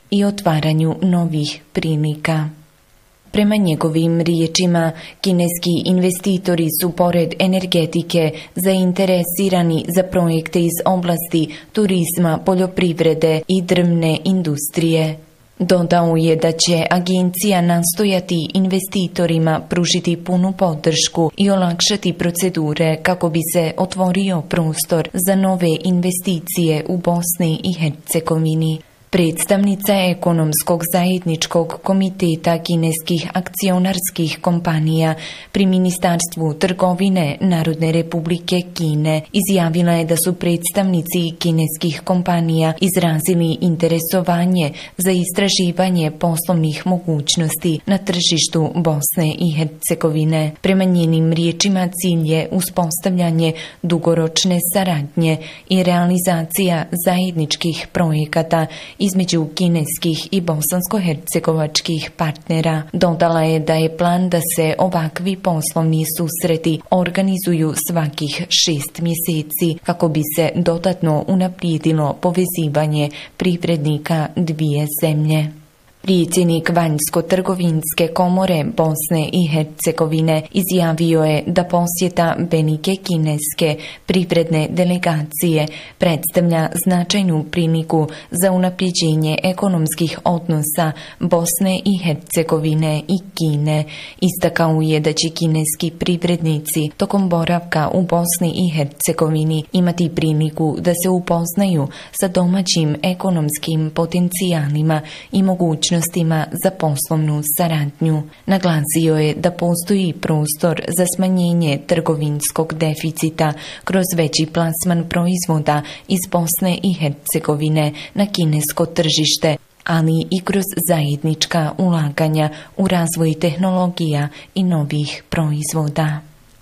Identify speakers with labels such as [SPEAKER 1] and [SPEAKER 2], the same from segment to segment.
[SPEAKER 1] i otvaranju novih prilika. Prema njegovim riječima, kineski investitori su pored energetike zainteresirani za projekte iz oblasti turizma, poljoprivrede i drvne industrije. Dodao je da će agencija nastojati investitorima pružiti punu podršku i olakšati procedure kako bi se otvorio prostor za nove investicije u Bosni i Hercegovini. Predstavnica Ekonomskog zajedničkog komiteta kineskih akcionarskih kompanija pri Ministarstvu trgovine Narodne republike Kine izjavila je da su predstavnici kineskih kompanija izrazili interesovanje za istraživanje poslovnih mogućnosti na tržištu Bosne i Hercegovine. Prema njenim riječima cilj je uspostavljanje dugoročne saradnje i realizacija zajedničkih projekata između kineskih i bosansko-hercegovačkih partnera. Dodala je da je plan da se ovakvi poslovni susreti organizuju svakih 6 mjeseci kako bi se dodatno unaprijedilo povezivanje privrednika dvije zemlje. Predsjednik Vanjsko-trgovinske komore Bosne i Hercegovine izjavio je da posjeta velike kineske privredne delegacije predstavlja značajnu priliku za unapređenje ekonomskih odnosa Bosne i Hercegovine i Kine. Istakao je da će kineski privrednici tokom boravka u Bosni i Hercegovini imati priliku da se upoznaju sa domaćim ekonomskim potencijalima i mogućnostima za poslovnu saradnju. Naglasio je da postoji prostor za smanjenje trgovinskog deficita kroz veći plasman proizvoda iz Bosne i Hercegovine na kinesko tržište, ali i kroz zajednička ulaganja u razvoj tehnologija i novih proizvoda.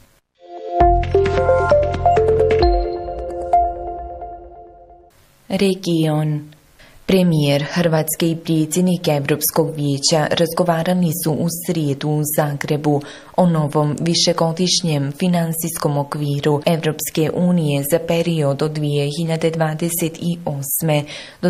[SPEAKER 1] Region. Premijer Hrvatske i predsjednik Europskog vijeća razgovarali su u srijedu u Zagrebu o novom višegodišnjem financijskom okviru Europske unije za period od 2028. do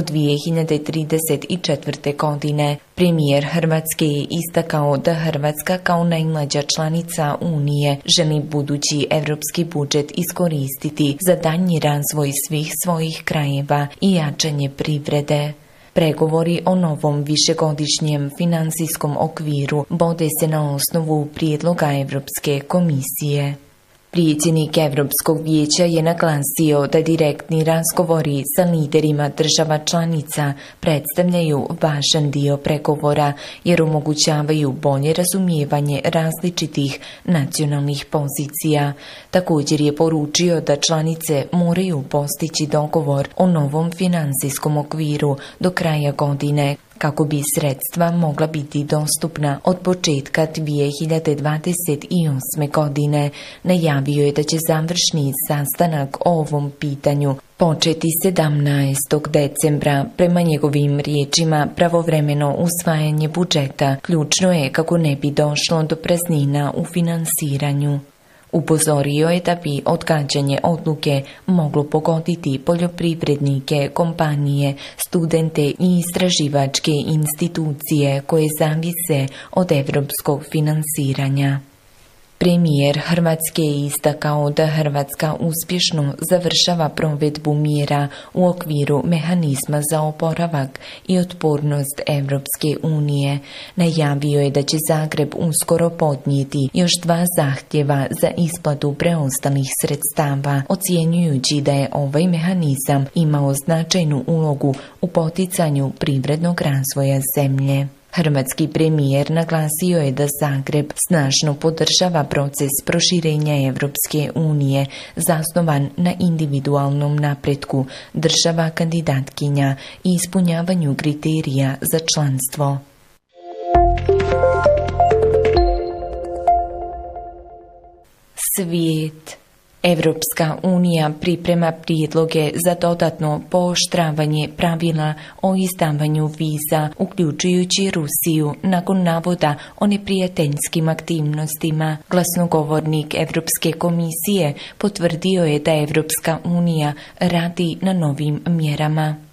[SPEAKER 1] 2034. godine. Premijer Hrvatske je istakao da Hrvatska kao najmlađa članica Unije želi budući europski budžet iskoristiti za daljnji razvoj svih svojih krajeva i jačanje privrede. Pregovori o novom višegodišnjem financijskom okviru vode se na osnovu prijedloga Europske komisije. Predsjednik Europskog vijeća je naglasio da direktni razgovori sa liderima država članica predstavljaju važan dio pregovora jer omogućavaju bolje razumijevanje različitih nacionalnih pozicija. Također je poručio da članice moraju postići dogovor o novom financijskom okviru do kraja godine kako bi sredstva mogla biti dostupna od početka 2028. godine. Najavio je da će završni sastanak o ovom pitanju početi 17. decembra. Prema njegovim riječima, pravovremeno usvajanje budžeta ključno je kako ne bi došlo do praznina u finansiranju. Upozorio je da bi odgađanje odluke moglo pogoditi poljoprivrednike, kompanije, studente i istraživačke institucije koje zavise od europskog finansiranja. Premijer Hrvatske je istakao da Hrvatska uspješno završava provedbu mjera u okviru mehanizma za oporavak i otpornost Europske unije. Najavio je da će Zagreb uskoro podnijeti još 2 zahtjeva za isplatu preostalih sredstava, ocjenjujući da je ovaj mehanizam imao značajnu ulogu u poticanju privrednog razvoja zemlje. Hrvatski premijer naglasio je da Zagreb snažno podržava proces proširenja Europske unije zasnovan na individualnom napretku država kandidatkinja i ispunjavanju kriterija za članstvo. Svijet. Europska unija priprema prijedloge za dodatno pooštravanje pravila o izdavanju viza, uključujući Rusiju, nakon navoda o neprijateljskim aktivnostima. Glasnogovornik Europske komisije potvrdio je da Europska unija radi na novim mjerama.